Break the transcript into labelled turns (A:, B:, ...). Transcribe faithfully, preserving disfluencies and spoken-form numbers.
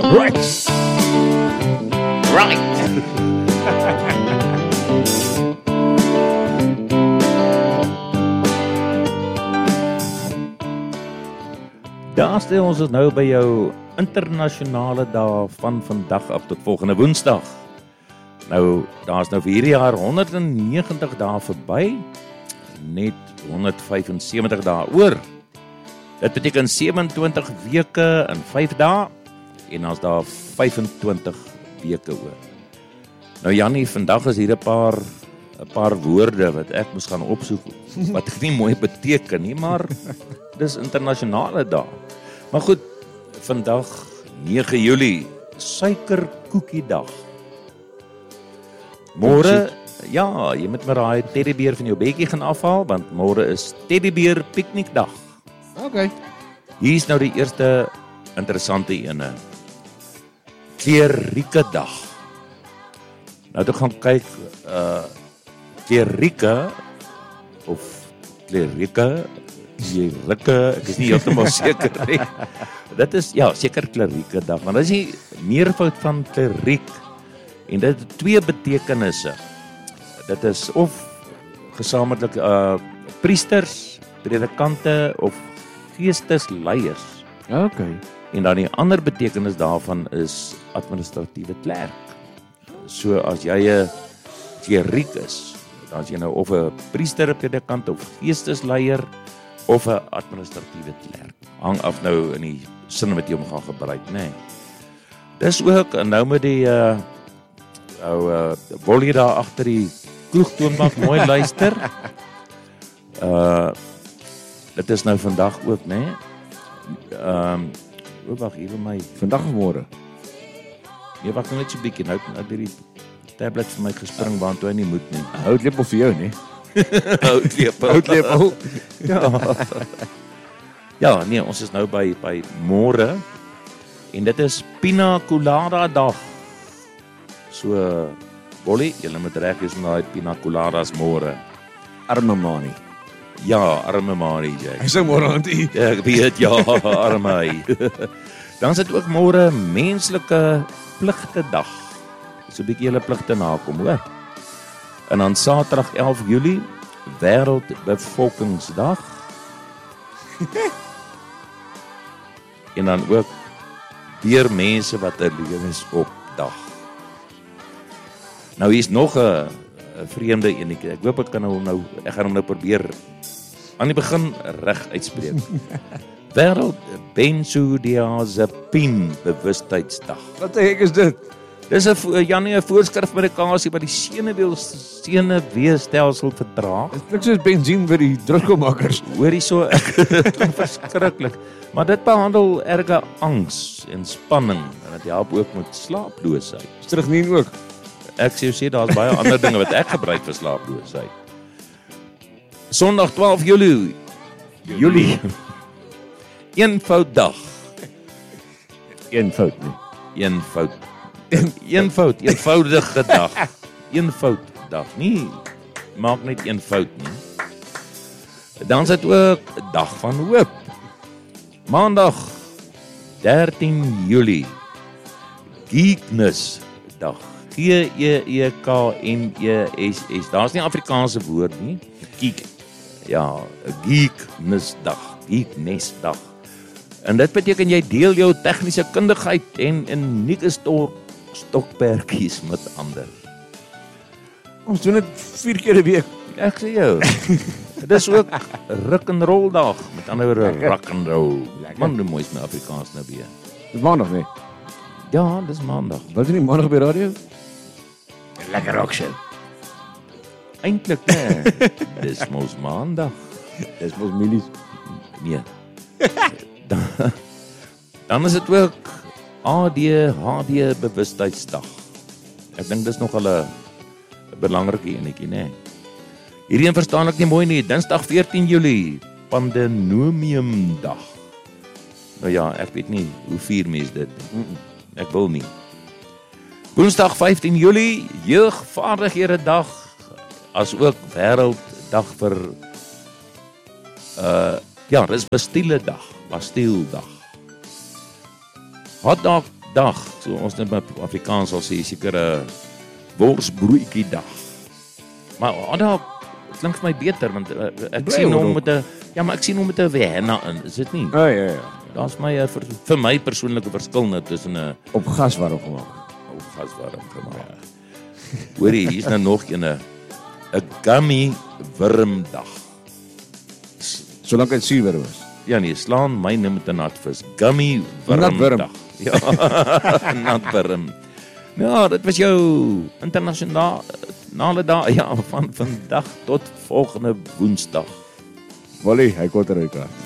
A: Right.
B: Right.
A: Daar stel ons is nou by jou internasionale dag van vandag af tot volgende Woensdag. Nou, daar is nou vir hierdie jaar honderd negentig dae verby, net honderd vyf en sewentig dae oor. Dit beteken sewe en twintig weke in vyf dae en as daar vyf en twintig weke oor. Nou Jannie, vandag is hier 'n paar 'n paar woorde wat ek moes gaan opsoek wat nie mooi beteken nie, maar dis internasionale dag. Maar goed, vandag nege Julie, suikerkoekiedag. Môre, ja, jy moet maar daai teddybeer van jou bedjie gaan afhaal want môre is teddybeer piknikdag.
C: Okay.
A: Hier is nou die eerste interessante ene. Kleurrieke dag. Nou toe gaan kyk uh kleurrieke of kleurrieke, kleurrieke, ek is nie heeltemal seker nie. Dit is ja, seker kleurrieke dag, want dit is die meervoud van kleurriek en dit het twee betekenisse. Dit is of gesamentlik uh priesters, predikante of geestesleiers.
C: Okay.
A: En dan die ander betekenis daarvan is administratiewe klerk. So as jy 'n kleurriek is, dan is jy nou of 'n priester, 'n predikant of geestesleier of 'n administratiewe klerk. Hang af nou in die sin wat jy hom gaan gebruik, nê. Nee. Dis ook en nou met die uh ou uh Wollie daar agter die kroegtoonbank mooi luister. Uh dit is nou vandag ook, nê. Nee. Ehm um, O, wag, hier by my.
C: Vandag of môre?
A: Nee, wag net so 'n bietjie. Nou het hierdie tablet vir my gespring want toe hy nie moet nie.
C: Houtlepel vir jou, nie?
A: Houtlepel.
C: Houtlepel.
A: Ja. Ja, nee, ons is nou by by môre en dit is Pina Colada dag. So, Wollie, jy moet reg wees met daai Pina Coladas môre.
C: Arme Mani.
A: Ja, arme Mani, jy.
C: Hy sê môre aan die.
A: Ja, ek weet, ja, arme hy. Dan is dit ook môre menslike pligte dag. So 'n bietjie hulle pligte nakom, hoor. En dan Saterdag elf Julie, Wêreldbevolkingsdag. En dan ook deur mense wat 'n lewensop dag. Nou hier's nog 'n vreemde enetjie. Ek hoop ek kan hom nou ek gaan hom nou probeer aan die begin reg uitspreek. Wêreld benzodiazepine bewustheidsdag.
C: Wat ek is dit?
A: Dis 'n Jannie 'n voorskrif medikasie wat die senuweel senuweestelsel vertraag.
C: Dit klink soos benzien vir die drukkelmakers.
A: Hoorie so ek klink verskriklik. Maar dit behandel erge angs en spanning en dit help ook met slaaploosheid.
C: Is terug nie ook.
A: Ek sê sê daar's baie ander dinge wat ek gebruik vir slaaploosheid. Sondag twaalf Julie. Julie. Eenvouddag.
C: Eenvoud nie.
A: Eenvoud. Eenvoud, eenvoudige dag. Eenvouddag. Nie maak net eenvoud nie. Dan is dit ook dag van hoop. Maandag dertien Julie. Geekness dag. G E E K N E S S. Daar's nie Afrikaanse woord nie. Geek. Ja, Geeknessdag, Geeknessdag. En dit beteken jy deel jou tegniese kundigheid en unieke stok stokpertjies met ander.
C: Ons doen dit vier keer 'n week.
A: Ek sê jou. Dit is ook rock and roll dag, met ander woorde rock and roll. Man, hoe mooi is my Afrikaans nou weer.
C: Dis maandag nie.
A: Ja, dis maandag.
C: Wat is nie maandag by radio?
B: Lekker rock show.
A: Eintlik, nee. Dis mos maandag.
C: Dis mos milies.
A: Nee. Dan, dan is dit ook A D H D bewustheidsdag. Ek dink dis nog al 'n belangrike enetjie, né? Nee. Hierdie een verstaan ek nie mooi nie. Dinsdag veertien Julie, Pandenomiumdag. Nou ja, ek weet nie hoe vier mense dit. Ek wil nie. Woensdag vyftien Julie, Jeugvaardighede dag, as ook Wêrelddag vir uh ja, dis Bastille dag, Bastille dag. Hotdog dag. So ons net met Afrikaans sal sê seker 'n worsbroodjie dag. Maar Ada klink vir my beter want uh, ek sien hom met 'n ja, maar ek sien hom met 'n Vienna in, is dit nie?
C: Ja ja ja.
A: Daar's my uh, vir, vir my persoonlike verskil net tussen 'n
C: Op gas warm gemaak.
A: ou gaswarm gemaak. Ja. Hoorie, hier's nou nog 'n 'n gummy wurmdag.
C: Solank dit suurwurm is.
A: Ja nee, slaan my nou met 'n natvis. Gummy wurmdag.
C: Natwurm.
A: Ja, natwurm. Ja, dit was jou internasionale dag ja, van vandag tot volgende Woensdag.
C: Wally, hy kon eruit.